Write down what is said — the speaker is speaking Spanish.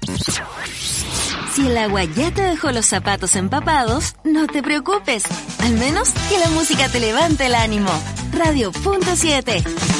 Si el agua ya te dejó los zapatos empapados, no te preocupes. Al menos que la música te levante el ánimo. Radio Punto 7.